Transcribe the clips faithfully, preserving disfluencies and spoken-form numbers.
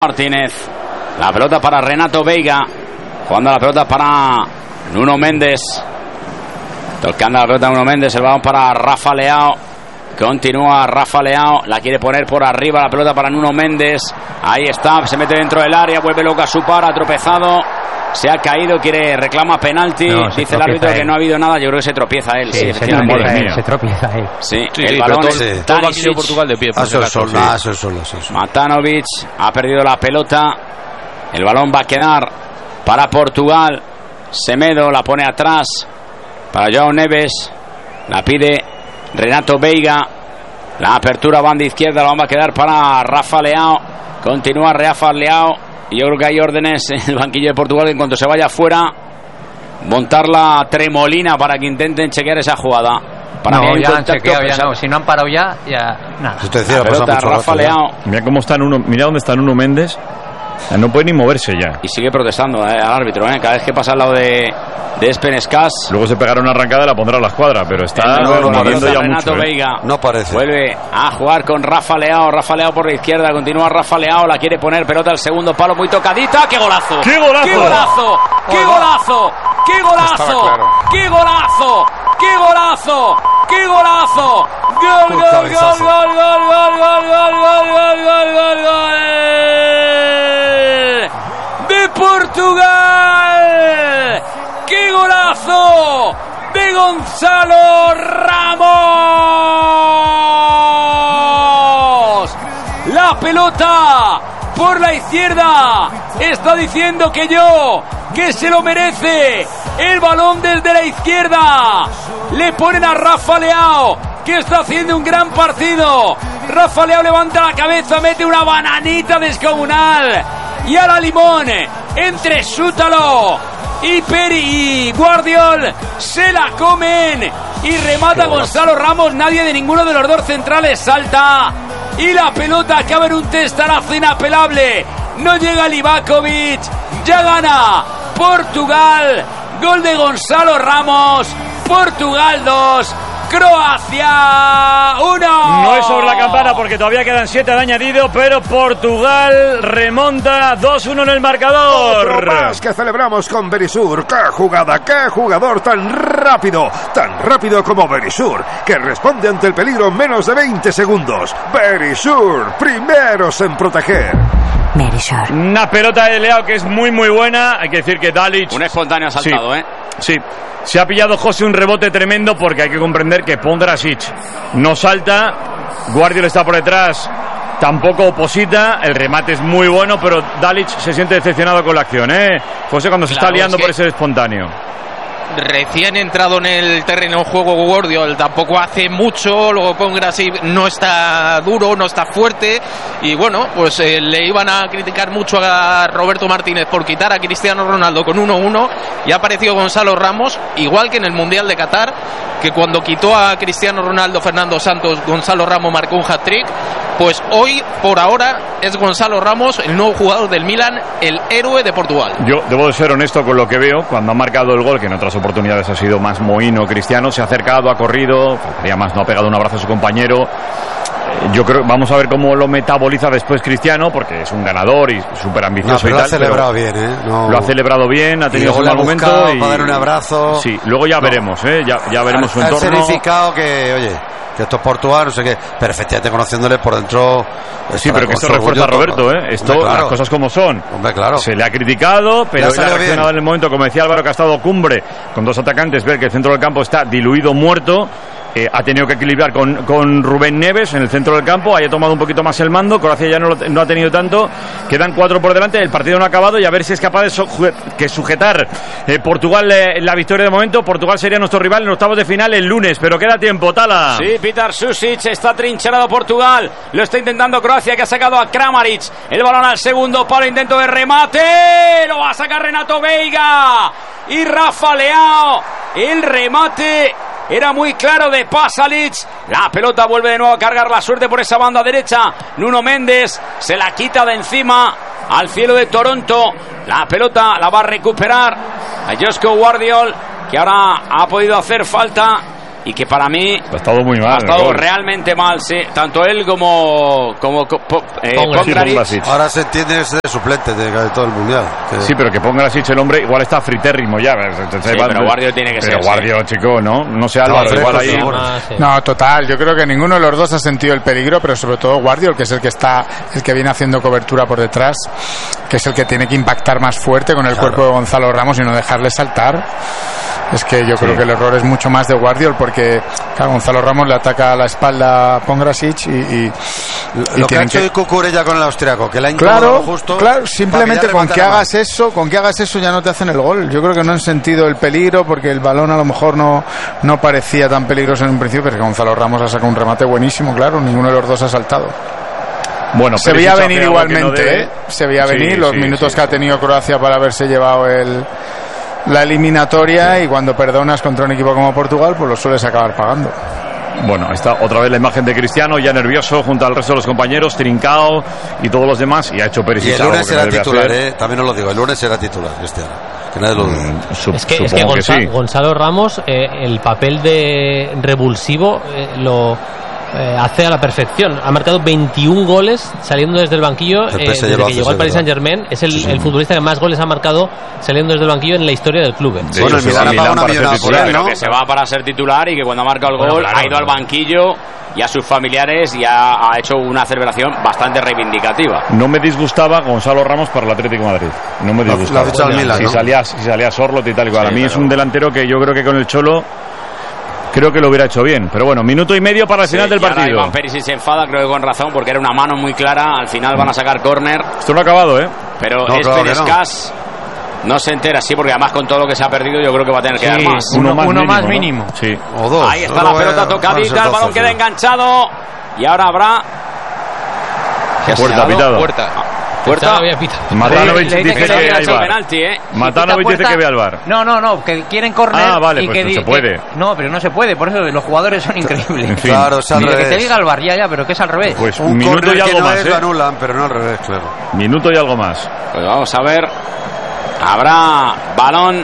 Martínez, la pelota para Renato Veiga, jugando la pelota para Nuno Méndez, tocando la pelota Nuno Méndez, el balón para Rafa Leao, continúa Rafa Leao, la quiere poner por arriba, la pelota para Nuno Méndez, ahí está, se mete dentro del área, vuelve loca su par, ha tropezado, se ha caído, quiere reclama penalti, no, dice el árbitro él. que no ha habido nada, yo creo que se tropieza él, sí, sí, se, tropieza él se tropieza él. Sí, sí, el sí, balón todo, sí. todo aquí de Portugal de pie. Ah, eso es solo, ah, eso es solo, eso es solo. Matanovic ha perdido la pelota, el balón va a quedar para Portugal, Semedo la pone atrás para João Neves, la pide Renato Veiga, la apertura banda izquierda, la va a quedar para Rafa Leao, continúa Rafa Leao. Y yo creo que hay órdenes en el banquillo de Portugal que en cuanto se vaya afuera, montar la tremolina para que intenten chequear esa jugada. Para no, ya han chequeado, ya no. Si no han parado ya, ya nada. Esto decía, la pelota, Rafa Leao. Mira cómo está Nuno, mira dónde está Nuno Méndez. No puede ni moverse ya. Y sigue protestando eh, al árbitro, eh, cada vez que pasa al lado de, de Espenescas. Luego se pegará una arrancada y la pondrá a la escuadra, pero está no, no, moviendo ya Renato mucho. Veiga. Eh. No parece. Vuelve a jugar con Rafa Leao. Rafa Leao por la izquierda, continúa Rafa Leao, la quiere poner, pelota al segundo palo, muy tocadita. ¡Qué golazo! ¡Qué golazo! ¡Qué golazo! ¡Qué golazo! ¡Qué golazo! Claro. ¡Qué golazo! ¡Qué golazo! ¡Qué golazo! ¡Gol, gol, gol, gol, gol, gol, gol, gol, gol, gol, gol, gol, gol! ¡De Portugal! ¡Qué golazo! ¡De Gonzalo Ramos! La pelota por la izquierda está diciendo que yo, que se lo merece. El balón desde la izquierda. Le ponen a Rafa Leao, que está haciendo un gran partido. Rafa Leao levanta la cabeza, mete una bananita descomunal. Y a la limón, entre Sútalo y Peri y Guardiol, se la comen. Y remata Gonzalo Ramos. Nadie de ninguno de los dos centrales salta. Y la pelota acaba en un testarazo inapelable. No llega Livakovic. Ya gana Portugal. Gol de Gonzalo Ramos. Portugal dos, Croacia uno. No es sobre la campana porque todavía quedan siete de añadido, pero Portugal remonta dos uno en el marcador. Otro más que celebramos con Berisur. ¡Qué jugada! ¡Qué jugador tan rápido! Tan rápido como Berisur, que responde ante el peligro en menos de veinte segundos. Berisur, primeros en proteger. Berisur. Una pelota de Leao que es muy muy buena. Hay que decir que Dalic, un espontáneo ha saltado, sí, ¿eh? Sí. Se ha pillado José un rebote tremendo porque hay que comprender que Pondrasic no salta, Guardiola está por detrás, tampoco oposita, el remate es muy bueno, pero Dalic se siente decepcionado con la acción, ¿eh? José, cuando se claro, está liando es que... por ese espontáneo. Recién entrado en el terreno de juego Guardiola, tampoco hace mucho, luego Pongracic no está duro, no está fuerte, y bueno, pues eh, le iban a criticar mucho a Roberto Martínez por quitar a Cristiano Ronaldo con uno uno, y ha aparecido Gonzalo Ramos, igual que en el Mundial de Qatar, que cuando quitó a Cristiano Ronaldo Fernando Santos, Gonzalo Ramos marcó un hat-trick. Pues hoy, por ahora, es Gonzalo Ramos, el nuevo jugador del Milan, el héroe de Portugal. Yo debo de ser honesto con lo que veo. Cuando ha marcado el gol, que en otras oportunidades ha sido más mohino Cristiano, se ha acercado, ha corrido, faltaría más, no ha pegado un abrazo a su compañero. Yo creo, vamos a ver cómo lo metaboliza después Cristiano, porque es un ganador y súper ambicioso. No, pero y tal, lo ha celebrado bien, ¿eh? No... Lo ha celebrado bien, ha tenido un mal momento. Y... para dar un abrazo. Sí, luego ya no. veremos, ¿eh? Ya, ya veremos ha, su entorno. Ha significado que, oye, que esto es Portugal, no sé qué, pero efectivamente conociéndole por dentro. Sí, pero que esto refuerza a Roberto, ¿eh? Esto, hombre, claro. Las cosas como son. Hombre, claro. Se le ha criticado, pero él ha reaccionado en el momento, como decía Álvaro, que ha estado cumbre con dos atacantes, ver que el centro del campo está diluido, muerto. Eh, ha tenido que equilibrar con, con Rubén Neves en el centro del campo, haya tomado un poquito más el mando. Croacia ya no, lo, no ha tenido tanto, quedan cuatro por delante, el partido no ha acabado y a ver si es capaz de suje, que sujetar eh, Portugal eh, la victoria de momento. Portugal sería nuestro rival en octavos de final el lunes, pero queda tiempo, Tala. Sí, Petar Susic, está trincherado Portugal, lo está intentando Croacia, que ha sacado a Kramaric, el balón al segundo palo, intento de remate, lo va a sacar Renato Veiga y Rafa Leao, el remate era muy claro de Pasalic. La pelota vuelve de nuevo a cargar la suerte por esa banda derecha. Nuno Méndez se la quita de encima al cielo de Toronto. La pelota la va a recuperar a Josko Guardiola, que ahora ha podido hacer falta y que para mí ha estado muy mal. Ha estado realmente mal, sí. Tanto él como como eh, Pongrasic. Ahora se entiende ese de suplente de, de todo el mundial. Que... Sí, pero que Pongrasic el hombre igual está fritérrimo ya. Sí, pero Guardiola tiene que pero ser. Guardiola, sí. Chico, no, no sé Álvaro, no, igual ahí. No, total. Yo creo que ninguno de los dos ha sentido el peligro, pero sobre todo Guardiola, que es el que está, el que viene haciendo cobertura por detrás, que es el que tiene que impactar más fuerte con el claro. cuerpo de Gonzalo Ramos y no dejarle saltar. Es que yo sí. creo que el error es mucho más de Guardiola, porque claro, Gonzalo Ramos le ataca a la espalda a Pongrasic y, y, y lo que ha hecho que... Cucurella con el austriaco, que la ha claro, justo claro, simplemente con que hagas eso, con que hagas eso ya no te hacen el gol. Yo creo que no han sentido el peligro, porque el balón a lo mejor no, no parecía tan peligroso en un principio, pero que Gonzalo Ramos ha sacado un remate buenísimo, claro, ninguno de los dos ha saltado. Bueno, se veía venir igualmente, no ¿eh? Se veía sí, venir los sí, minutos sí, que sí. ha tenido Croacia para haberse llevado el la eliminatoria sí. y cuando perdonas contra un equipo como Portugal, pues lo sueles acabar pagando. Bueno, está otra vez la imagen de Cristiano, ya nervioso junto al resto de los compañeros, Trincao y todos los demás, y ha hecho Perisic. Y el lunes será titular, eh, también os lo digo, el lunes será titular Cristiano. Que nadie lo duda. Mm, su, es que, es que, Gonzalo, que sí. Gonzalo Ramos, eh, el papel de revulsivo eh, lo eh, hace a la perfección. Ha marcado veintiún goles saliendo desde el banquillo eh, desde que llegó al Paris Saint-Germain. Es el, sí. el futbolista que más goles ha marcado saliendo desde el banquillo en la historia del club. Sí, bueno, el Milán ha pagado una millonada por él, ¿no? Que se va para ser titular y que cuando ha marcado el gol bueno, claro, ha ido claro. al banquillo y a sus familiares y ha, ha hecho una celebración bastante reivindicativa. No me disgustaba Gonzalo Ramos para el Atlético de Madrid. No me disgustaba. La, la Milan, si, ¿no? salía, si salía Sorloth y tal y cual. Sí, a mí pero... es un delantero que yo creo que con el Cholo creo que lo hubiera hecho bien. Pero bueno, minuto y medio para el sí, final del partido. Iván Perisic se enfada, creo que con razón, porque era una mano muy clara. Al final van a sacar córner. Esto no ha acabado, ¿eh? Pero no, este Descas no. no se entera, sí, porque además con todo lo que se ha perdido yo creo que va a tener que sí, dar más. Uno, uno, uno más más mínimo. mínimo. ¿no? Sí. O dos. Ahí está no la pelota tocadita, el balón queda sí. enganchado. Y ahora habrá... Puerta pitado. Puerta. Puerta. Matanovic dice que, que hay bar. Penalti, ¿eh? Matanovic dice que ve al bar. No, no, no, que quieren córner. Ah, vale, y pues que no di, se puede. Que, no, pero no se puede, por eso los jugadores son increíbles. En fin. Claro, es al Mira, revés. que te diga al bar, ya, ya, pero que es al revés. Pues un, un minuto y algo no más, es, ¿eh? Lo anulan, pero no al revés, claro. Minuto y algo más. Pues vamos a ver. Habrá balón.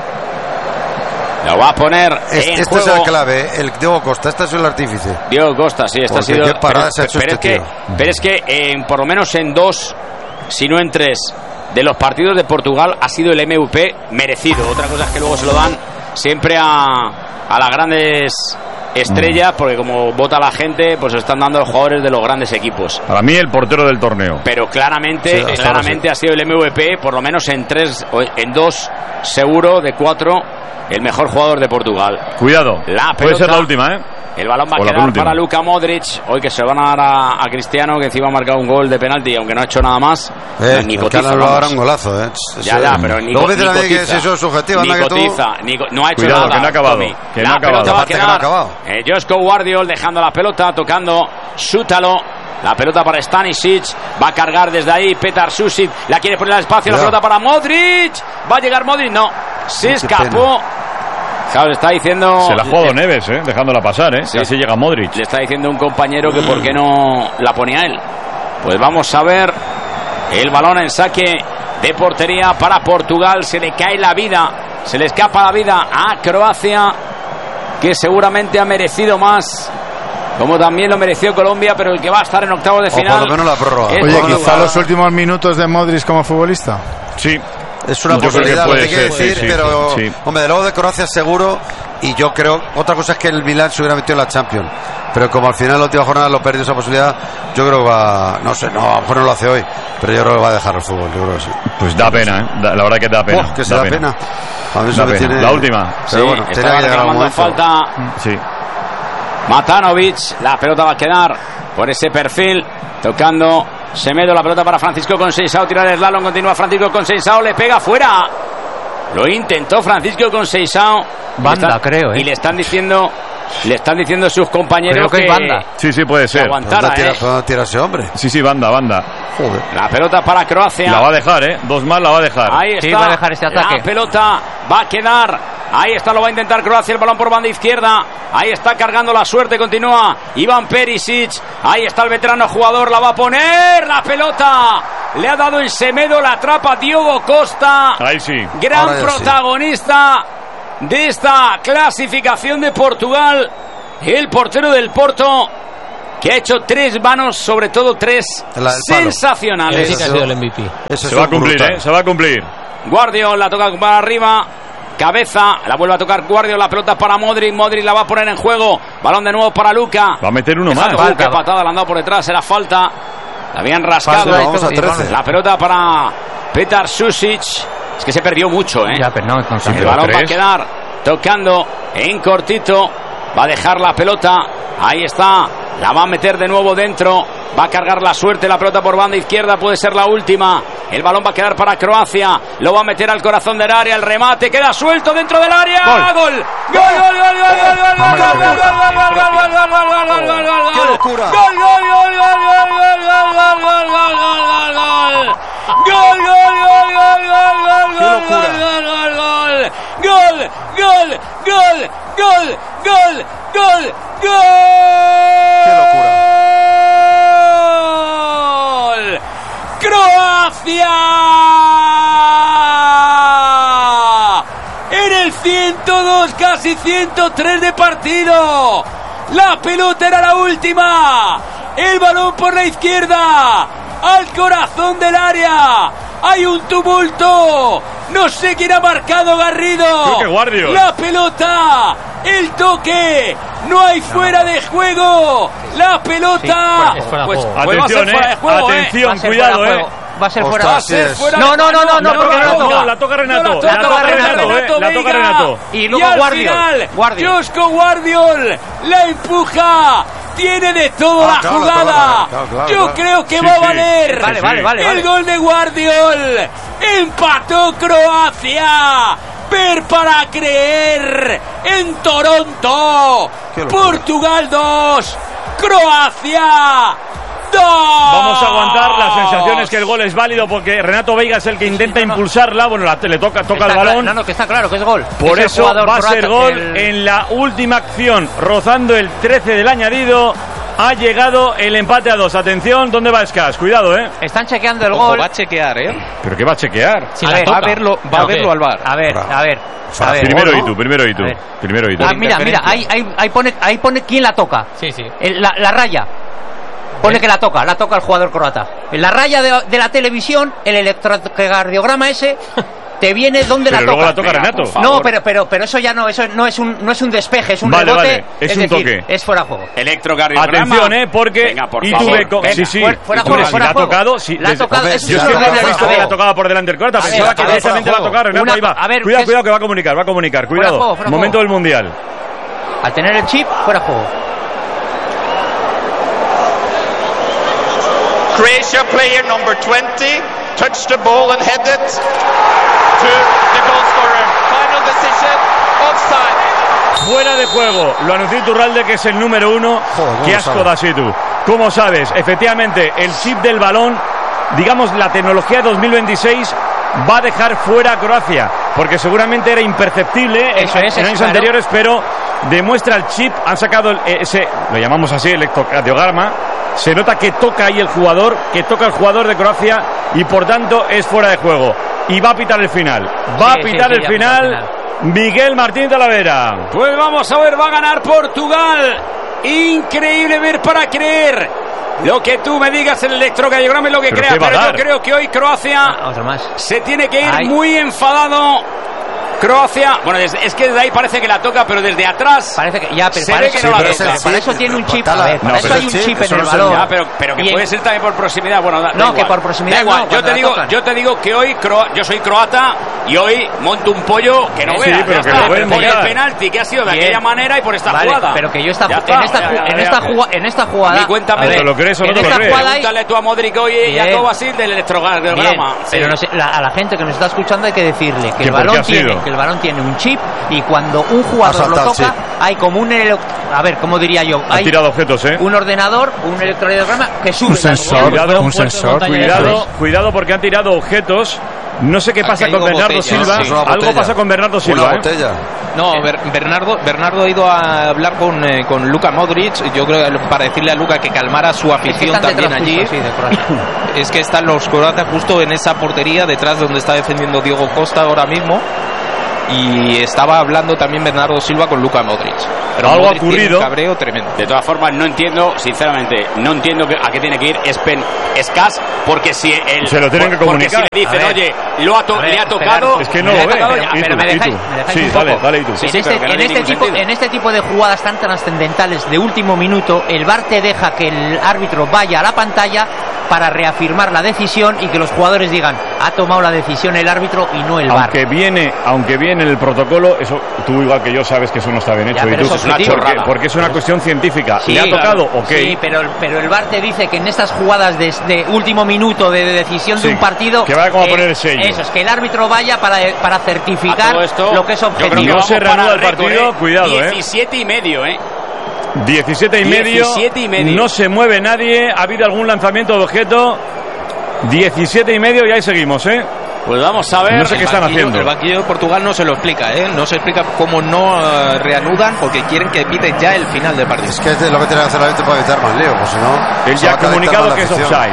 Lo va a poner este, en este juego. es el clave, el Diego Costa, este es el artífice. Diego Costa, sí, este Porque ha sido. Qué parada pero, se ha hecho pero, este es que, pero es que eh, por lo menos en dos, si no en tres, de los partidos de Portugal ha sido el M V P merecido. Otra cosa es que luego se lo dan siempre a, a las grandes estrellas, porque como vota la gente, pues están dando a los jugadores de los grandes equipos. Para mí el portero del torneo. Pero claramente, sí, claramente ha sido el M V P, por lo menos en tres, en dos, seguro, de cuatro, el mejor jugador de Portugal. Cuidado, la pelota, puede ser la última, ¿eh? El balón va a quedar para Luka Modric. Hoy que se van a dar a, a Cristiano, que encima ha marcado un gol de penalti, aunque no ha hecho nada más. Eh, ni cotiza. No ahora un golazo, ¿eh? Ya, ya, pero ni, no ni cotiza. Que es eso subjetivo, ni cotiza, ni co no ha hecho Cuidado, nada. Que no ha acabado. Que la no ha pelota acabado. va a quedar. No ha acabado. Eh, Josko Guardiol dejando la pelota, tocando Sútalo. La pelota para Stanisic, va a cargar desde ahí Petar Susic, la quiere poner al espacio, Cuidado. La pelota para Modric, va a llegar Modric, no, se escapó. Claro, le está diciendo... Se la ha jugado Neves, ¿eh? Dejándola pasar, ¿eh? Sí. Casi llega Modric. Le está diciendo un compañero que por qué no la ponía él. Pues vamos a ver el balón en saque de portería para Portugal. Se le cae la vida, se le escapa la vida a Croacia, que seguramente ha merecido más, como también lo mereció Colombia, pero el que va a estar en octavos de final... O por lo menos la prórroga. Oye, quizá los últimos minutos de Modric como futbolista. Sí. Es una yo posibilidad, que lo que hay que ser, decir, sí, sí, pero sí, sí. hombre, de luego de Croacia seguro, y yo creo, otra cosa es que el Milan se hubiera metido en la Champions, pero como al final en la última jornada lo perdió esa posibilidad, yo creo que va, no sé, no, a lo mejor no lo hace hoy, pero yo creo que va a dejar el fútbol, yo creo que sí. Pues da pena, ¿eh? Da, la verdad que da pena. Oh, que se da, da pena. pena. A mí da pena. tiene... La última. Sí, bueno, está reclamando falta. Sí. Matanovic, la pelota va a quedar por ese perfil, tocando Semedo, la pelota para Francisco Conceição, tirar el slalom, continúa Francisco Conceição, le pega fuera. Lo intentó Francisco Conceição. Banda, están, creo, ¿eh? Y le están diciendo, le están diciendo sus compañeros creo que, que es banda. Sí, sí, puede ser. Aguantara, tira, ¿eh? tira ese hombre. Sí, sí, banda, banda. Joder. La pelota para Croacia. La va a dejar, ¿eh? Dos más la va a dejar. Ahí está. Sí, va a dejar este ataque. La pelota va a quedar. Ahí está, lo va a intentar Croacia, el balón por banda izquierda. Ahí está cargando la suerte, continúa Iván Perisic. Ahí está el veterano jugador, la va a poner. La pelota le ha dado el Semedo, la atrapa Diogo Costa. Ahí sí. Gran protagonista. Sí. de esta clasificación de Portugal, el portero del Porto, que ha hecho tres manos, sobre todo tres sensacionales. Sí que ha sido el M V P. Eso se va a cumplir, ¿eh? Se va a cumplir. Guardiola la toca para arriba, cabeza, la vuelve a tocar Guardiola, la pelota para Modric, Modric la va a poner en juego, balón de nuevo para Luka. Va a meter uno más. Uh, qué patada le han dado por detrás, era falta. La habían rascado. La pelota para Petar Susic. Es que se perdió mucho, ¿eh? Ya, pero no, no, el balón tres. Va a quedar tocando en cortito. Va a dejar la pelota. Ahí está. La va a meter de nuevo dentro. Va a cargar la suerte. La pelota por banda izquierda. Puede ser la última. El balón va a quedar para Croacia. Lo va a meter al corazón del área. El remate queda suelto dentro del área. ¡Gol! ¡Gol! ¡Gol! ¡Gol! ¡Gol! ¡Gol! ¡Gol! ¡Gol! ¡Qué locura! ¡Gol! ¡Gol! ¡Gol! ¡Gol! ¡Gol! ¡Gol! ¡Gol! ¡Gol! ¡Gol! ¡Gol! ¡Gol! ¡Gol! ¡Qué locura! ¡Croacia! En el ciento dos, casi ciento tres de partido. La pelota era la última. El balón por la izquierda. Al corazón del área. Hay un tumulto. No sé quién ha marcado, Garrido. Creo que Guardiola. La pelota. El toque. No hay fuera de juego. La pelota. Sí, fuera, fuera pues, de pues atención, va a ser fuera de juego, eh. Atención, eh. cuidado, eh. Va a ser fuera. Va a ser fuera. No, no, no, no, no, la porque toca, no la toca. la toca Renato. No, La toca Renato, eh. La toca Renato. Y luego y al Guardiol. final, Guardiol. Josko Guardiol la empuja. Tiene de todo Ah, la claro, jugada. claro, claro, claro, Yo claro. creo que Sí, va a sí. valer. Vale, Sí, vale, sí. vale, El vale. gol de Guardiol. Empató Croacia. Ver para creer. En Toronto. Qué locura. Portugal dos. Croacia dos. Vamos a aguantar las sensaciones que el gol es válido porque Renato Veiga es el que intenta no, no. impulsarla. Bueno, la, le toca, toca Está el balón. Claro, no, no, que está claro que es gol. Por Es el eso jugador va a ser croata, gol el- en la última acción, rozando el trece del añadido. Ha llegado el empate a dos. Atención, ¿dónde va Skas? Cuidado, ¿eh? Están chequeando el Ojo, gol. va a chequear, ¿eh? ¿Pero qué va a chequear? Si A la ver, toca. va a verlo, va a ¿O qué? verlo al VAR. A ver, a ver. A ver. Primero ¿no? y tú, primero y tú. A ver. Primero y tú. Ah, mira, mira, ahí, ahí, ahí, pone, ahí pone quién la toca. Sí, sí. El- la, la raya. Pone ¿Eh? que la toca, la toca el jugador croata. En la raya de, de la televisión, el electrocardiograma ese, te viene donde Pero la luego toca. la toca Venga, Renato. por favor. No, pero, pero, pero eso ya no, eso no es un, no es un despeje, es un Vale, rebote. vale, es un decir, toque. Es fuera de juego. Electrocardiograma. Atención, eh, porque Venga, por y favor. tuve co- Venga, sí, sí. fuera- fuera Hombre, juego, si fuera la ha juego. tocado, sí, La ha desde- tocado, Hombre, es yo es un que no fuera había de visto juego. que la tocaba por delante del croata, A ver, pensaba a que ver, directamente la fuera de tocaba Renato, juego. ahí va. Una- a ver, Cuidado, ¿qué es? cuidado que va a comunicar, va a comunicar, Fuera de cuidado. juego, fuera de Momento juego. del Mundial. Al tener el chip, fuera de juego. Croatia player number twenty touched the ball and headed to the goal scorer. Final decision, offside. Fuera de juego, lo anunció Iturralde, que es el número uno. Joder, ¿cómo Qué asco sabe? da así tú. ¿Cómo sabes? Efectivamente, el chip del balón, digamos la tecnología dos mil veintiséis, va a dejar fuera a Croacia, porque seguramente era imperceptible en, Eso es, en es años claro. anteriores, pero demuestra el chip, han sacado el- ese, lo llamamos así, electrocardiograma. Se nota que toca ahí el jugador, que toca el jugador de Croacia y por tanto es fuera de juego. Y va a pitar el final. Va Sí, a sí, pitar sí, el ya final. pita el final. Miguel Martín Talavera. Pues vamos a ver, va a ganar Portugal. Increíble ver para creer. Lo que tú me digas, el electrocardiograma es lo que ¿Pero creas, qué va a pero yo dar? creo que hoy Croacia Ah, otro más. se tiene que ir Ay. muy enfadado. Croacia, bueno, es, es que desde ahí parece que la toca, pero desde atrás Parece que ya, pero se para ve eso, que no la pero toca. para eso tiene un chip. Tala. A ver, para No, eso pero hay un el chip, chip en eso el no es el- balón. Ya, pero, pero que Y en- puede ser también por proximidad. Bueno, da, da No, que igual. por proximidad Da igual. no, yo cuando te la digo, tocan. yo te digo que hoy croa- yo soy croata y hoy monto un pollo que no Sí, veas. pero ya que está. lo pueden Por el montar. penalti que ha sido de Bien. aquella manera y por esta Vale, jugada. pero que yo esta, Ya ju- está, en esta, ya, ju- ya, en ya, esta ya. jugada, en esta A jugada, mí cuéntame a de- ver, ¿Te lo crees o no en te lo esta crees? jugada hay- Pregúntale tú a Modric hoy y Bien. Jacob Basil del Bien, electrocardiograma. pero Sí. no sé, la- a la gente que nos está escuchando hay que decirle que ¿Que el por qué balón ha sido? tiene que el balón tiene un chip y cuando un jugador Ha lo saltado, toca sí. hay como un elec- a ver, ¿cómo diría yo? Ha Hay tirado objetos, eh. un ordenador, un electrocardiograma que sube Un la sensor, señal. Cuidado, un sensor. Cuidado, cuidado porque han tirado objetos. No sé qué pasa Aquí con hay Bernardo botellas, Silva. sí. Una Algo botella. pasa con Bernardo Silva. Una ¿eh? botella. No, Ber- Bernardo, Bernardo ha ido a hablar con, eh, con Luka Modric, yo creo que para decirle a Luka que calmara su Es que afición están también detrás allí. justo, sí, de Croacia. Es que están los croatas justo en esa portería, detrás de donde está defendiendo Diego Costa ahora mismo. y estaba hablando también Bernardo Silva con Luka Modric. Pero algo ha ocurrido. Un cabreo tremendo. De todas formas, no entiendo, sinceramente, no entiendo a qué tiene que ir Espen Escas, porque si el, se lo tienen que comunicar. Si le dicen, oye, lo ha to ver, le ha tocado, es que no lo ve. Tocado, pero, pero, pero me dejáis, me dejáis sí, un poco. Dale, dale tú. Sí, sí, en, este, no en, este tipo, en este tipo de jugadas tan trascendentales de último minuto, el V A R te deja que el árbitro vaya a la pantalla para reafirmar la decisión y que los jugadores digan, ha tomado la decisión el árbitro y no el V A R. Aunque viene, aunque viene el protocolo, eso tú igual que yo sabes que eso no está bien hecho. Ya, y tú, es una porque, porque es una cuestión científica. Sí, ¿le ha tocado? Claro. Ok. Sí, pero, pero el V A R te dice que en estas jugadas de, de último minuto de, de decisión sí, de un partido, que vaya como a poner el sello. Eso es, que el árbitro vaya para, para certificar esto, lo que es objetivo. No se reanuda el partido, eh, cuidado, diecisiete y medio, eh. diecisiete y medio, diecisiete y medio. No se mueve nadie. Ha habido algún lanzamiento de objeto. diecisiete y medio y ahí seguimos, ¿eh? Pues vamos a ver. No sé qué están banquillo, haciendo. El banquillo de Portugal no se lo explica, ¿eh? No se explica cómo no uh, reanudan porque quieren que pite ya el final del partido. Es que es lo que tiene que hacer la gente para evitar más lío, pues si no. Él ya ha comunicado que es offside.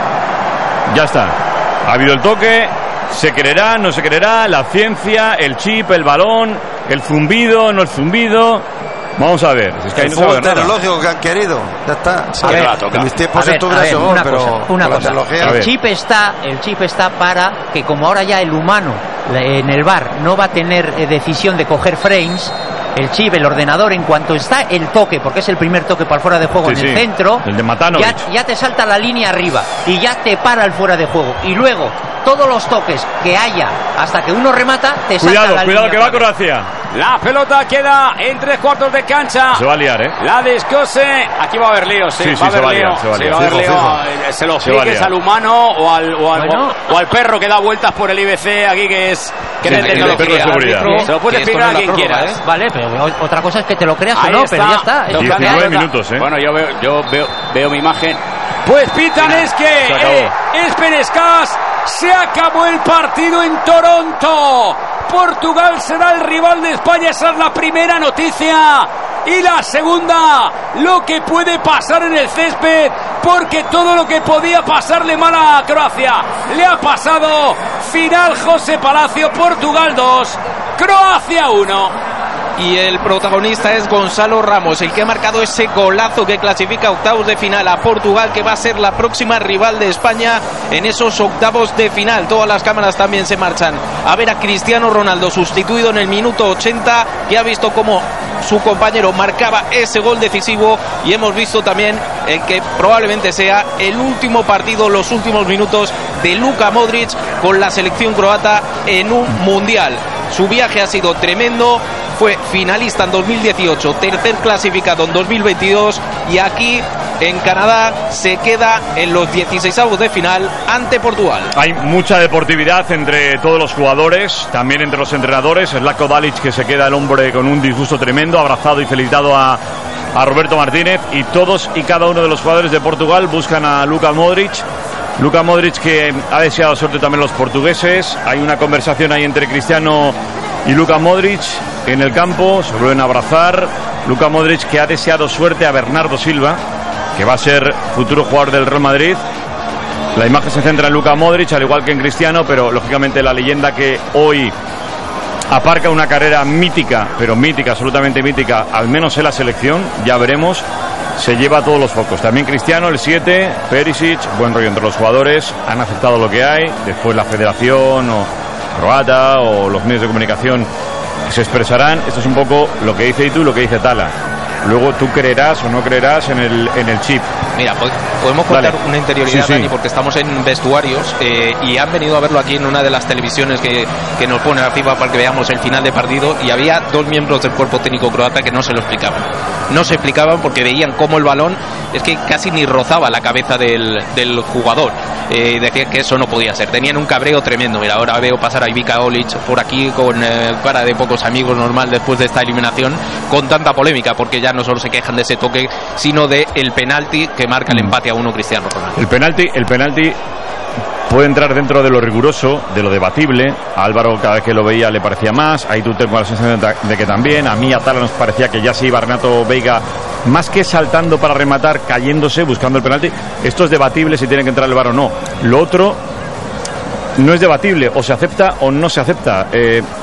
Ya está. Ha habido el toque. Se creerá, no se creerá. La ciencia, el chip, el balón, el zumbido, no el zumbido. Vamos a ver. Es que el no fútbol tecnológico que han querido. Ya está. A ver, en mis tiempos se tuviera ese gol, pero una con cosa. la tecnología. El chip está, el chip está para que como ahora ya el humano en el V A R no va a tener eh, decisión de coger frames. El chip, el ordenador, en cuanto está el toque, porque es el primer toque para el fuera de juego sí, en el sí. centro, el de Matanovic. ya, ya te salta la línea arriba y ya te para el fuera de juego. Y luego, todos los toques que haya hasta que uno remata, te salta cuidado, la cuidado, línea. Cuidado, que va Croacia. La pelota queda en tres cuartos de cancha. Se va a liar, ¿eh? La descose. Aquí va a haber líos, ¿eh? Sí, sí, va a se haber va a liar, lío. se va a liar. Se va a haber lío. Se lo expliques al humano o al, o, al, bueno. o, o al perro que da vueltas por el I B C aquí, que es que sí, es de tecnología. Se lo puedes explicar a quien quieras. ¿eh? Vale, pero otra cosa es que te lo creas Ahí o no, está, pero ya está. diecinueve minutos, ¿eh? Bueno, yo veo, yo veo, veo mi imagen. Pues pitan Mira, es que eh, Espen Escas, se acabó el partido en Toronto. Portugal será el rival de España, esa es la primera noticia. Y la segunda, lo que puede pasar en el césped, porque todo lo que podía pasarle mal a Croacia le ha pasado. Final José Palacio, Portugal dos, Croacia uno. Y el protagonista es Gonzalo Ramos, el que ha marcado ese golazo que clasifica a octavos de final a Portugal, que va a ser la próxima rival de España en esos octavos de final. Todas las cámaras también se marchan a ver a Cristiano Ronaldo, sustituido en el minuto ochenta, que ha visto cómo su compañero marcaba ese gol decisivo, y hemos visto también el que probablemente sea el último partido, los últimos minutos de Luka Modric con la selección croata en un mundial. Su viaje ha sido tremendo, fue finalista en dos mil dieciocho, tercer clasificado en dos mil veintidós, y aquí en Canadá se queda en los dieciseisavos de final ante Portugal. Hay mucha deportividad entre todos los jugadores, también entre los entrenadores. Zlatko Dalic, que se queda el hombre con un disgusto tremendo, abrazado y felicitado a, a Roberto Martínez, y todos y cada uno de los jugadores de Portugal buscan a Luka Modric. Luka Modric, que ha deseado suerte también a los portugueses. Hay una conversación ahí entre Cristiano y Luka Modric en el campo, se vuelven a abrazar. Luka Modric, que ha deseado suerte a Bernardo Silva, que va a ser futuro jugador del Real Madrid. La imagen se centra en Luka Modric, al igual que en Cristiano, pero lógicamente la leyenda que hoy aparca una carrera mítica, pero mítica, absolutamente mítica, al menos en la selección, ya veremos, se lleva todos los focos. También Cristiano, el siete, Perisic, buen rollo entre los jugadores, han aceptado lo que hay. Después la federación o croata o los medios de comunicación se expresarán. Esto es un poco lo que dice Itu y lo que dice Tala. Luego tú creerás o no creerás en el, en el chip. Mira, podemos contar Dale. una interioridad, sí, sí. Dani, porque estamos en vestuarios eh, y han venido a verlo aquí en una de las televisiones que, que nos pone arriba para que veamos el final de partido, y había dos miembros del cuerpo técnico croata que no se lo explicaban. No se explicaban porque veían cómo el balón es que casi ni rozaba la cabeza del, del jugador. Eh, decían que eso no podía ser. Tenían un cabreo tremendo. Mira, ahora veo pasar a Ivica Olic por aquí con eh, cara de pocos amigos, normal después de esta eliminación, con tanta polémica, porque ya no solo se quejan de ese toque, sino de el penalti que marca el empate a uno Cristiano Ronaldo. El penalti, el penalti puede entrar dentro de lo riguroso, de lo debatible. A Álvaro, cada vez que lo veía, le parecía más. Ahí tú tengo la sensación de que también. A mí, a Tala, nos parecía que ya se iba Renato Veiga, más que saltando para rematar, cayéndose, buscando el penalti. Esto es debatible si tiene que entrar el V A R o no. Lo otro no es debatible, o se acepta o no se acepta. Eh,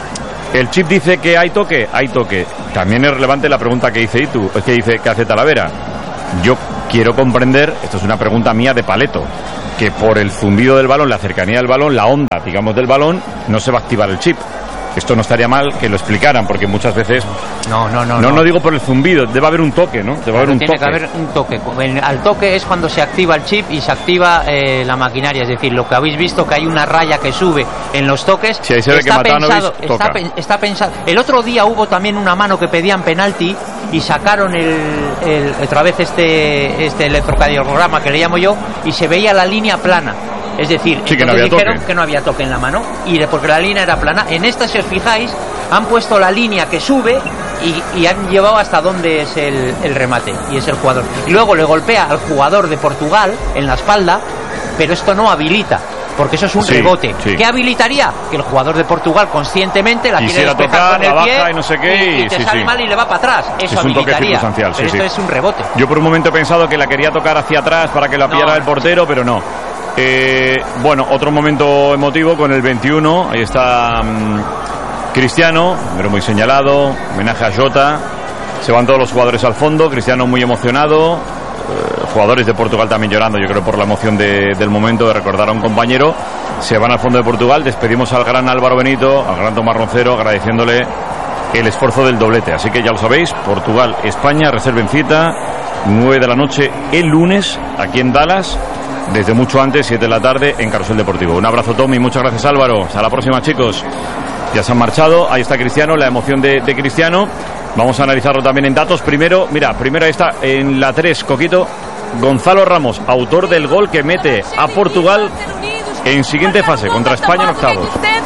El chip dice que hay toque, hay toque. También es relevante la pregunta que dice Itu, que dice que hace Talavera. Yo quiero comprender, esto es una pregunta mía de paleto, que por el zumbido del balón, la cercanía del balón, la onda, digamos, del balón, no se va a activar el chip. Esto no estaría mal que lo explicaran, porque muchas veces... No, no, no. No, no, no digo por el zumbido, debe haber un toque, ¿no? Debe haber un tiene toque. que haber un toque. Al toque es cuando se activa el chip y se activa eh, la maquinaria. Es decir, lo que habéis visto, que hay una raya que sube en los toques. Sí, ahí se ve está que pensado, toca. Está, está pensado. El otro día hubo también una mano que pedían penalti y sacaron el, el otra vez este, este electrocardiograma que le llamo yo, y se veía la línea plana. Es decir, sí, que no dijeron toque. que no había toque en la mano, y de, porque la línea era plana. En esta, si os fijáis, han puesto la línea que sube y, y han llevado hasta donde es el, el remate, y es el jugador. Y luego le golpea al jugador de Portugal en la espalda, pero esto no habilita, porque eso es un sí, rebote. Sí. ¿Qué habilitaría? Que el jugador de Portugal conscientemente la quisiera quiere despejar tocar, con el la baja pie y no sé qué, y, y te sí, sale sí. mal y le va para atrás. Eso es un toque habilitaría. circunstancial, Pero sí, esto sí. es un rebote. Yo por un momento he pensado que la quería tocar hacia atrás para que la pillara no. el portero, pero no. Eh, bueno, otro momento emotivo con el veintiuno. Ahí está um, Cristiano, pero muy señalado. Homenaje a Jota. Se van todos los jugadores al fondo. Cristiano muy emocionado. Eh, jugadores de Portugal también llorando, yo creo, por la emoción de, del momento de recordar a un compañero. Se van al fondo de Portugal. Despedimos al gran Álvaro Benito, al gran Tomás Roncero, agradeciéndole el esfuerzo del doblete. Así que ya lo sabéis, Portugal, España, reserven cita, nueve de la noche el lunes, aquí en Dallas. Desde mucho antes, siete de la tarde, en Carrusel Deportivo. Un abrazo, Tommy, muchas gracias, Álvaro. Hasta la próxima, chicos. Ya se han marchado, ahí está Cristiano, la emoción de, de Cristiano. Vamos a analizarlo también en datos. Primero, mira, primero ahí está en la tres, Coquito, Gonzalo Ramos, autor del gol que mete a Portugal en siguiente fase, contra España en octavos.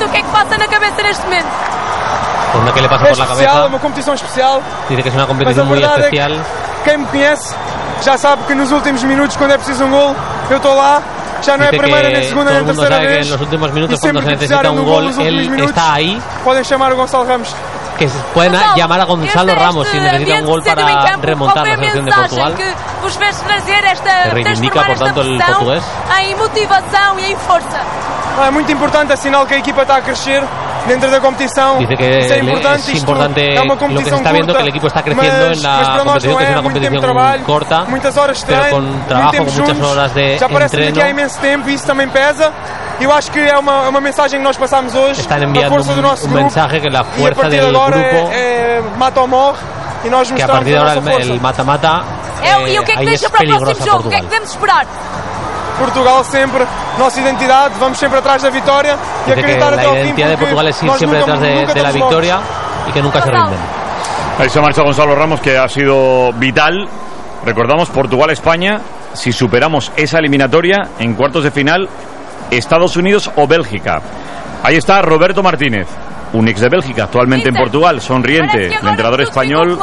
¿Qué le pasa por la cabeza? Uma competição especial. Dice que es una competición muy especial. Quem me conhece já sabe que nos últimos minutos, quando é preciso um gol, eu estou lá. Já não é a primeira, nem a segunda, nem a terceira vez. En los últimos minutos, cuando se necesita un gol, él está ahí. Podem chamar o Gonçalo Ramos. Que pueden llamar a Gonzalo Ramos si necesita un gol para remontar la selección de Portugal. Se reivindica, por tanto, el portugués. Em motivação e em força. É muito importante, é sinal que a equipa está a crescer dentro da competição. Dice que es importante, es importante lo que se está viendo, que el equipo está creciendo en la competición, que es una competición corta, pero con trabajo, con muchas horas de entreno. Há imenso tempo e isso também pesa. Eu acho que é uma, uma mensagem que nós passamos hoje. Están enviando un, un mensaje que la fuerza del grupo, é, é mata ou morre, e nós que a partir de ahora el, el mata-mata eh, ahí es peligrosa Portugal. Portugal sempre, nossa identidade, vamos sempre atrás da vitória e acreditar até ao fim. La identidad de Portugal es ir siempre detrás de, de la victoria y que nunca se rinden. Ahí se marcha Gonzalo Ramos, que ha sido vital. Recordamos, Portugal-España, si superamos esa eliminatoria en cuartos de final, Estados Unidos o Bélgica. Ahí está Roberto Martínez, un ex de Bélgica, actualmente en Portugal, sonriente, el entrenador español.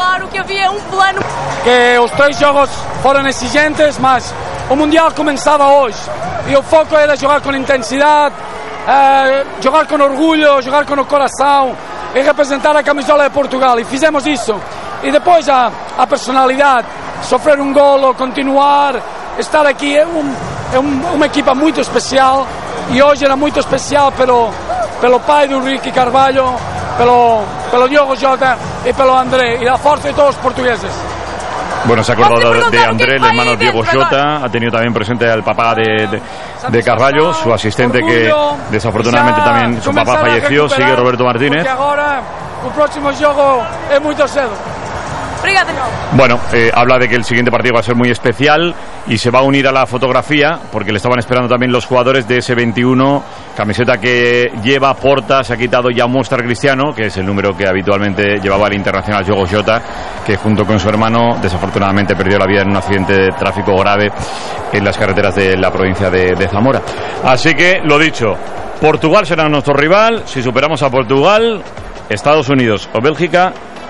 Que os tres jogos foram exigentes, mas o Mundial começava hoje e o foco era jogar com intensidade, eh, jogar com orgulho, jogar com o coração e representar a camisola de Portugal, e fizemos isso. E depois a, a personalidade, sofrer um golo, continuar, estar aqui, é, um, é um, uma equipa muito especial, e hoje era muito especial pelo, pelo pai do Ricky Carvalho, pelo, pelo Diogo Jota e pelo André, e a força de todos os portugueses. Bueno, se ha acordado de André, el hermano Diego Jota, ha tenido también presente al papá de, de, de Carvalho, su asistente, que desafortunadamente también su papá falleció, sigue Roberto Martínez. Ahora el próximo juego es muy cedo. Bueno, eh, habla de que el siguiente partido va a ser muy especial y se va a unir a la fotografía, porque le estaban esperando también los jugadores de ese veintiuno, camiseta que lleva, porta, se ha quitado ya, muestra Cristiano, que es el número que habitualmente llevaba el internacional Diogo Jota, que junto con su hermano desafortunadamente perdió la vida en un accidente de tráfico grave en las carreteras de la provincia de, de Zamora. Así que, lo dicho, Portugal será nuestro rival. Si superamos a Portugal, Estados Unidos o Bélgica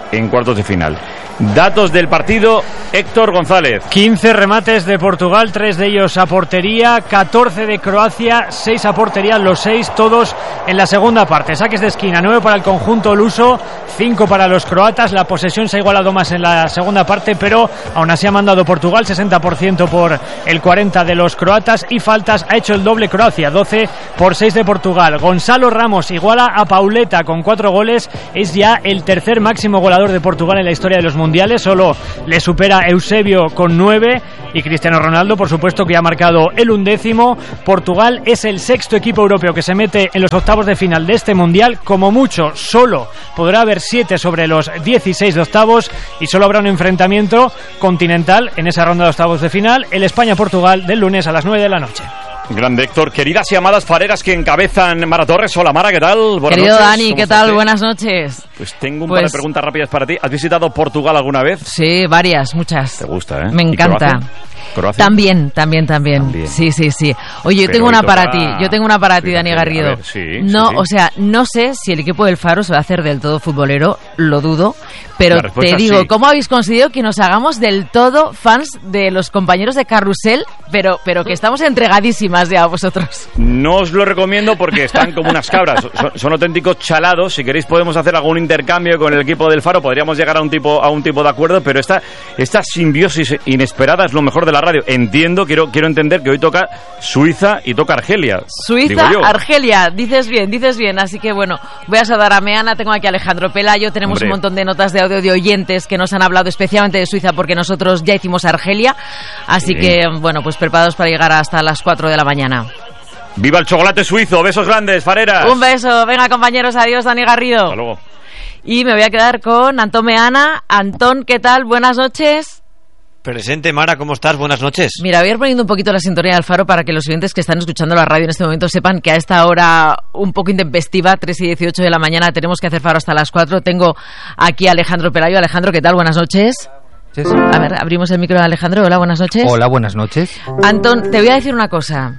en cuartos de final. Datos del partido, Héctor González. quince remates de Portugal, tres de ellos a portería, catorce de Croacia, seis a portería, los seis todos en la segunda parte. Saques de esquina, nueve para el conjunto luso, cinco para los croatas. La posesión se ha igualado más en la segunda parte, pero aún así ha mandado Portugal, sesenta por ciento por el cuarenta de los croatas, y faltas ha hecho el doble Croacia, doce por seis de Portugal. Gonzalo Ramos iguala a Pauleta con cuatro goles, es ya el tercer máximo goleador de Portugal en la historia de los mundiales. Solo le supera Eusebio con nueve, y Cristiano Ronaldo, por supuesto, que ha marcado el undécimo. Portugal es el sexto equipo europeo que se mete en los octavos de final de este mundial. Como mucho, solo podrá haber siete sobre los dieciséis de octavos, y solo habrá un enfrentamiento continental en esa ronda de octavos de final, el España-Portugal, del lunes a las nueve de la noche. Grande Héctor. Queridas y amadas fareras que encabezan Mara Torres. Hola Mara, ¿qué tal? Buenas Querido noches. Dani, ¿qué tal? Buenas noches. Pues tengo un pues... par de preguntas rápidas para ti. ¿Has visitado Portugal alguna vez? Sí, varias, muchas. ¿Te gusta, eh? Me encanta. ¿Croacia? También, también, también, también. Sí, sí, sí. Oye, yo Pero tengo una toca... para ti. Yo tengo una para ti, Dani Garrido. Ver, sí, no, sí, sí. O sea, no sé si el equipo del Faro se va a hacer del todo futbolero, lo dudo. Pero te digo, sí. ¿cómo habéis conseguido que nos hagamos del todo fans de los compañeros de Carrusel? Pero, pero que estamos entregadísimas ya vosotros. No os lo recomiendo porque están como unas cabras. Son, son auténticos chalados. Si queréis podemos hacer algún intercambio con el equipo del Faro. Podríamos llegar a un tipo a un tipo de acuerdo, pero esta, esta simbiosis inesperada es lo mejor de la radio. Entiendo, quiero, quiero entender que hoy toca Suiza y toca Argelia. Suiza, Argelia, dices bien, dices bien. Así que bueno, voy a saludar a Meana, tengo aquí a Alejandro Pelayo, tenemos Hombre. un montón de notas de audio de oyentes que nos han hablado especialmente de Suiza porque nosotros ya hicimos Argelia. Así sí. que bueno, pues preparados para llegar hasta las cuatro de la mañana. ¡Viva el chocolate suizo! ¡Besos grandes, fareras! Un beso. Venga, compañeros. Adiós, Dani Garrido. Hasta luego. Y me voy a quedar con Antón Meana. Antón, ¿qué tal? Buenas noches. Presente, Mara, ¿cómo estás? Buenas noches. Mira, voy a ir poniendo un poquito la sintonía del Faro para que los oyentes que están escuchando la radio en este momento sepan que a esta hora un poco intempestiva, tres y dieciocho de la mañana, tenemos que hacer Faro hasta las cuatro. Tengo aquí a Alejandro Pelayo. Alejandro, ¿qué tal? Buenas noches. Sí. A ver, abrimos el micro de Alejandro. Hola, buenas noches. Hola, buenas noches. Antón, te voy a decir una cosa.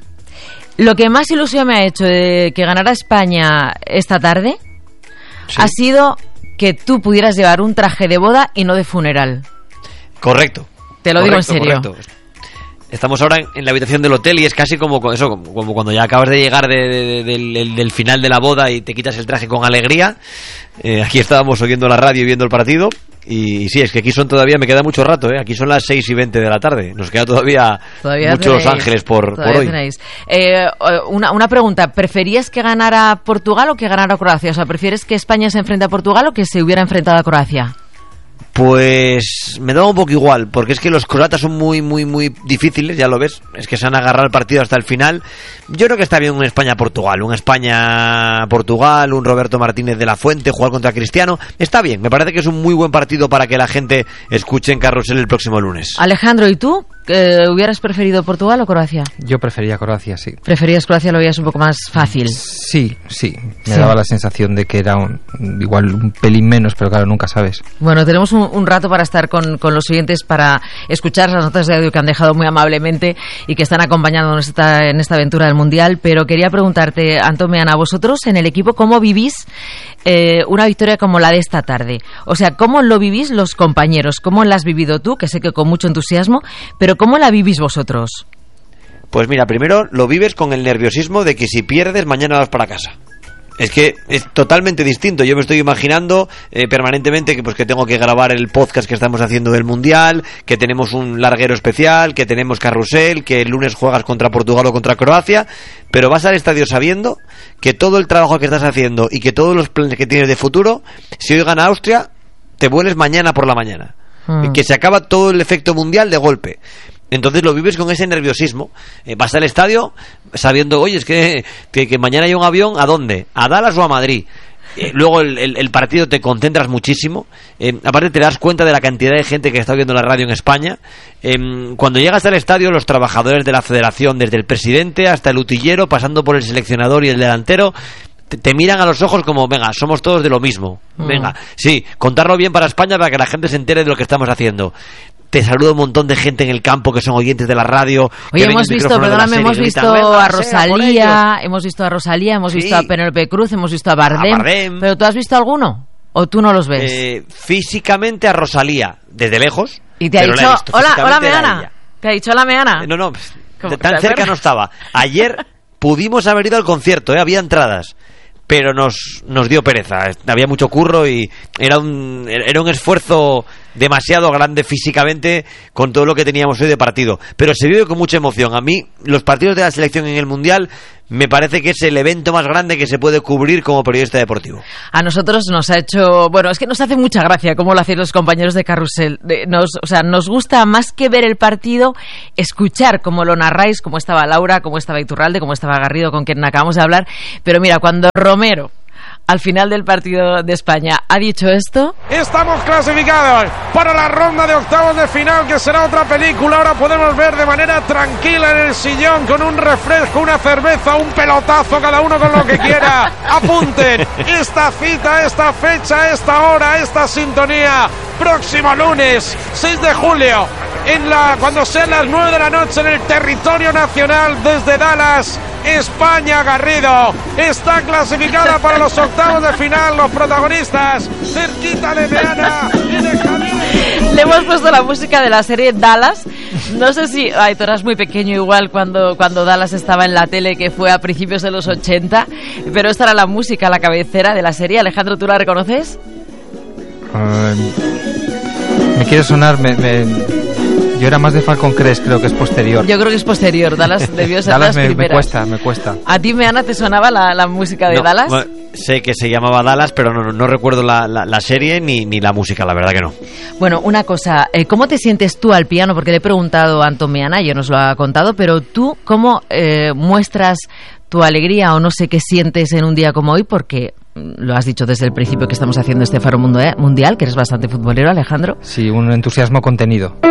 Lo que más ilusión me ha hecho de que ganara España esta tarde sí. ha sido que tú pudieras llevar un traje de boda y no de funeral. Correcto. Te lo correcto, digo en serio. Correcto. Estamos ahora en, en la habitación del hotel y es casi como eso, como, como cuando ya acabas de llegar de, de, de, del, del final de la boda y te quitas el traje con alegría. Eh, aquí estábamos oyendo la radio y viendo el partido. Y, y sí, es que aquí son todavía, me queda mucho rato, ¿eh? Aquí son las seis y veinte de la tarde. Nos queda todavía, todavía muchos tenéis, ángeles por, por hoy. Eh, una, una pregunta, ¿preferías que ganara Portugal o que ganara Croacia? O sea, ¿prefieres que España se enfrente a Portugal o que se hubiera enfrentado a Croacia? Pues me da un poco igual, porque es que los croatas son muy, muy, muy difíciles, ya lo ves, es que se han agarrado el partido hasta el final. Yo creo que está bien un España-Portugal, un España-Portugal, un Roberto Martínez de la Fuente, jugar contra Cristiano, está bien, me parece que es un muy buen partido para que la gente escuche en Carrusel el próximo lunes. Alejandro, ¿y tú? Eh, ¿Hubieras preferido Portugal o Croacia? Yo prefería Croacia, sí. ¿Preferías Croacia? ¿Lo veías un poco más fácil? Sí, sí. Me sí. daba la sensación de que era un, igual un pelín menos, pero claro, nunca sabes. Bueno, tenemos un, un rato para estar con, con los oyentes, para escuchar las notas de audio que han dejado muy amablemente y que están acompañándonos esta, en esta aventura del Mundial. Pero quería preguntarte, Antón Meana, vosotros en el equipo, ¿cómo vivís eh, una victoria como la de esta tarde? O sea, ¿cómo lo vivís los compañeros? ¿Cómo la has vivido tú? Que sé que con mucho entusiasmo, pero ¿cómo la vivís vosotros? Pues mira, primero lo vives con el nerviosismo de que si pierdes mañana vas para casa. Es que es totalmente distinto. Yo me estoy imaginando eh, permanentemente que pues que tengo que grabar el podcast que estamos haciendo del Mundial, que tenemos un larguero especial, que tenemos Carrusel, que el lunes juegas contra Portugal o contra Croacia, pero vas al estadio sabiendo que todo el trabajo que estás haciendo y que todos los planes que tienes de futuro, si hoy gana Austria, te vuelves mañana por la mañana. Mm. Que se acaba todo el efecto mundial de golpe. Entonces lo vives con ese nerviosismo. Eh, vas al estadio sabiendo, oye, es que, que, que mañana hay un avión, ¿a dónde? ¿A Dallas o a Madrid? Eh, luego el, el, el partido te concentras muchísimo. Eh, aparte te das cuenta de la cantidad de gente que está viendo la radio en España. Eh, cuando llegas al estadio, los trabajadores de la federación, desde el presidente hasta el utillero, pasando por el seleccionador y el delantero, te, te miran a los ojos como, venga, somos todos de lo mismo. Venga, sí, contarlo bien para España para que la gente se entere de lo que estamos haciendo. Te saluda un montón de gente en el campo que son oyentes de la radio. Oye, hemos visto, perdóname, hemos visto a Rosalía, hemos visto a Rosalía, hemos visto a Penélope Cruz, hemos visto a Bardem, ¿pero tú has visto alguno? ¿O tú no los ves? Eh, físicamente a Rosalía, desde lejos. Y te ha dicho, hola, hola Meana. Te ha dicho hola Meana. Eh, no, no, tan cerca no estaba. Ayer pudimos haber ido al concierto, ¿eh? Había entradas. Pero nos, nos dio pereza, había mucho curro y era un, era un esfuerzo demasiado grande físicamente con todo lo que teníamos hoy de partido. Pero se vive con mucha emoción. A mí, los partidos de la selección en el Mundial me parece que es el evento más grande que se puede cubrir como periodista deportivo. A nosotros nos ha hecho... Bueno, es que nos hace mucha gracia cómo lo hacen los compañeros de Carrusel. Nos, o sea, nos gusta más que ver el partido, escuchar cómo lo narráis, cómo estaba Laura, cómo estaba Iturralde, cómo estaba Garrido, con quien acabamos de hablar. Pero mira, cuando Romero, al final del partido de España, ha dicho esto... Estamos clasificados para la ronda de octavos de final, que será otra película. Ahora podemos ver de manera tranquila en el sillón, con un refresco, una cerveza, un pelotazo, cada uno con lo que quiera. Apunten esta cita, esta fecha, esta hora, esta sintonía. Próximo lunes, seis de julio, en la, cuando sean las nueve de la noche, en el territorio nacional, desde Dallas, España. Garrido está clasificada para los octavos de final. Los protagonistas cerquita de Meana y de Javier. Le hemos puesto la música de la serie Dallas. No sé si... Ay, tú eras muy pequeño igual cuando, cuando Dallas estaba en la tele, que fue a principios de los ochenta. Pero esta era la música, la cabecera de la serie. Alejandro, ¿tú la reconoces? Uh, me quiere sonar... Me, me... Yo era más de Falcon Crest, creo que es posterior. Yo creo que es posterior. Dallas debió ser Dallas las me, primeras. me cuesta, me cuesta. ¿A ti, Meana, te sonaba la, la música de no, Dallas? Bueno, sé que se llamaba Dallas, pero no, no recuerdo la, la, la serie ni, ni la música, la verdad que no. Bueno, una cosa, eh, ¿cómo te sientes tú al piano? Porque le he preguntado a Antón Meana, yo nos lo ha contado, pero tú, ¿cómo eh, muestras tu alegría o no sé qué sientes en un día como hoy? Porque lo has dicho desde el principio que estamos haciendo este Faro Mundial, que eres bastante futbolero, Alejandro. Sí, un entusiasmo contenido.